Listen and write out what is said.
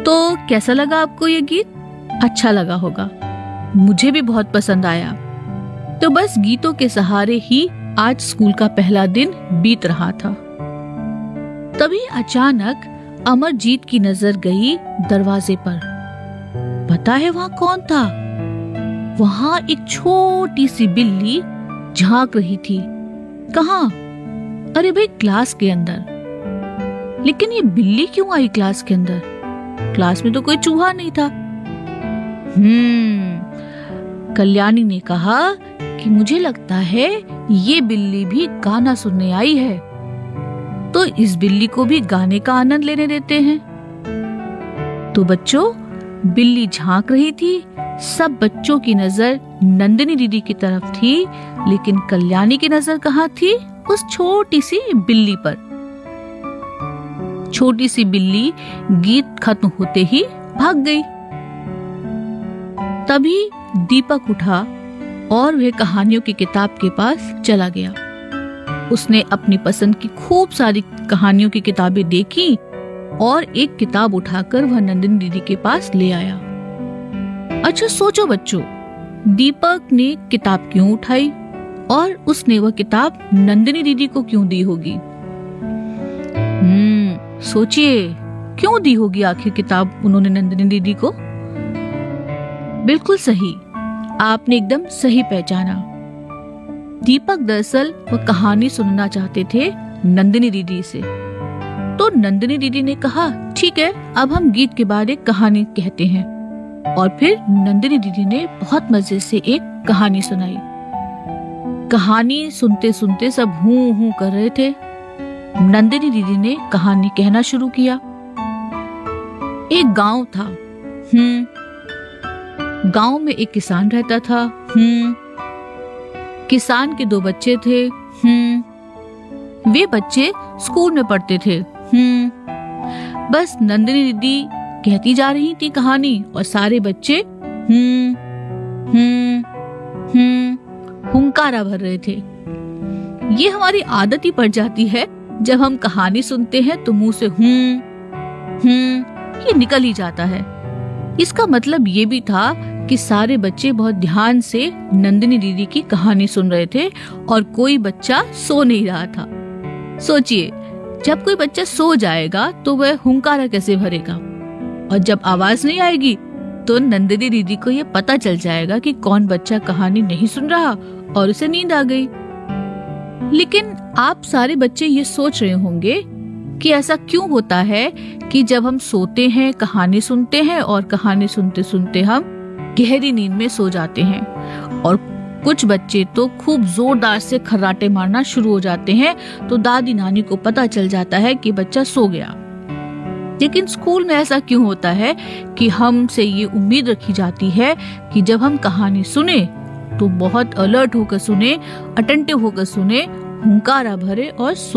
तो कैसा लगा आपको ये गीत? अच्छा लगा होगा, मुझे भी बहुत पसंद आया। तो बस गीतों के सहारे ही आज स्कूल का पहला दिन बीत रहा था। तभी अचानक अमरजीत की नजर गई दरवाजे पर। पता है वहां कौन था? वहां एक छोटी सी बिल्ली झांक रही थी। कहाँ? अरे भाई, क्लास के अंदर। लेकिन ये बिल्ली क्यों आई क्लास के अंदर? क्लास में तो कोई चूहा नहीं था। कल्याणी ने कहा कि मुझे लगता है ये बिल्ली भी गाना सुनने आई है, तो इस बिल्ली को भी गाने का आनंद लेने देते हैं। तो बच्चों, बिल्ली झांक रही थी। सब बच्चों की नजर नंदिनी दीदी की तरफ थी, लेकिन कल्याणी की नजर कहाँ थी? उस छोटी सी बिल्ली पर। छोटी सी बिल्ली गीत खत्म होते ही भाग गई। तभी दीपक उठा और वह कहानियों की किताब के पास चला गया। उसने अपनी पसंद की खूब सारी कहानियों की किताबें देखी और एक किताब उठाकर वह नंदिनी दीदी के पास ले आया। अच्छा सोचो बच्चों, दीपक ने किताब क्यों उठाई और उसने वह किताब नंदिनी दीदी को क्यों दी होगी? सोचिए, क्यों दी होगी आखिर किताब उन्होंने नंदिनी दीदी को? बिल्कुल सही, आपने एकदम सही पहचाना। दीपक दरअसल वह कहानी सुनना चाहते थे नंदिनी दीदी से। तो नंदिनी दीदी ने कहा, ठीक है, अब हम गीत के बाद एक कहानी कहते हैं। और फिर नंदिनी दीदी ने बहुत मजे से एक कहानी सुनाई। कहानी सुनते सुनते सब हूं हूं कर रहे थे। नंदिनी दीदी ने कहानी कहना शुरू किया। एक गांव था। गांव में एक किसान रहता था। किसान के 2 बच्चे थे। वे बच्चे स्कूल में पढ़ते थे। बस नंदिनी दीदी कहती जा रही थी कहानी और सारे बच्चे हुंकारा भर रहे थे। ये हमारी आदत ही पड़ जाती है, जब हम कहानी सुनते हैं तो मुंह से ये निकल ही जाता है। इसका मतलब ये भी था कि सारे बच्चे बहुत ध्यान से नंदिनी दीदी की कहानी सुन रहे थे और कोई बच्चा सो नहीं रहा था। सोचिए, जब कोई बच्चा सो जाएगा तो वह हुंकारा कैसे भरेगा? और जब आवाज नहीं आएगी तो नंदिनी दीदी को ये पता चल जाएगा कि कौन बच्चा कहानी नहीं सुन रहा और उसे नींद आ गई। लेकिन आप सारे बच्चे ये सोच रहे होंगे कि ऐसा क्यों होता है कि जब हम सोते हैं, कहानी सुनते हैं और कहानी सुनते सुनते हम गहरी नींद में सो जाते हैं, और कुछ बच्चे तो खूब जोरदार से खर्राटे मारना शुरू हो जाते हैं, तो दादी नानी को पता चल जाता है कि बच्चा सो गया। लेकिन स्कूल में ऐसा क्यों होता है कि हमसे ये उम्मीद रखी जाती है कि जब हम कहानी सुने तो बहुत अलर्ट होकर सुने, अटेंटिव होकर सुने, हुंकारा भरे और